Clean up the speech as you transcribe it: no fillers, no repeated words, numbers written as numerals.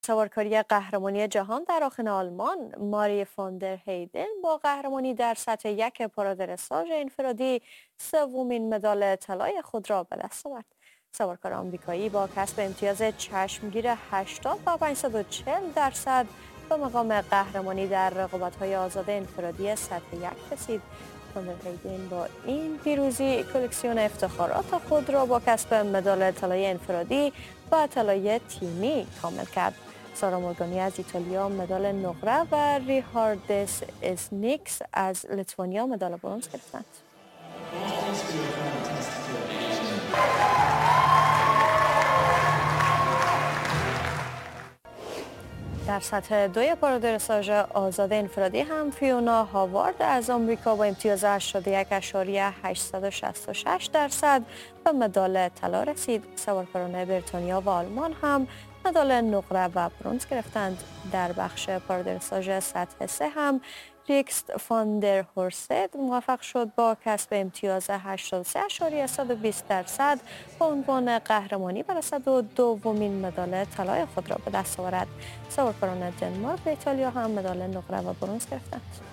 سوارکاری قهرمانی جهان در آخن آلمان ماری فوندر هیدن با قهرمانی در سطح یک پارادرساژ انفرادی سومین مدال طلای خود را به دست آورد. سوارکار آمریکایی با کسب امتیاز چشمگیر 80 و 540% به مقام قهرمانی در رقابت‌های آزاد انفرادی سطح یک رسید. فوندر هیدن با این پیروزی کلکسیون افتخارات خود را با کسب مدال طلای انفرادی و طلای تیمی کامل کرد. سارا مورگانی از ایتالیا مدال نقره و ریهاردس اسنیکس از لیتوانیا مدال برنز گرفتند. در سطح 2 پارادرساژ آزاد انفرادی هم فیونا هاوارد از آمریکا با امتیاز 81.866% به مدال طلا رسید. سوارکاران بریتانیا و آلمان هم مدال نقره و برنز گرفتند. در بخش پارادرساژ سطح 3 هم ریکست فاندر هورست موفق شد با کسب امتیاز 83.120% به عنوان قهرمانی برسد و دومین مدال طلای خود را به دست آورد. سوارکاران دنمارک و ایتالیا هم مدال نقره و برنز گرفتند.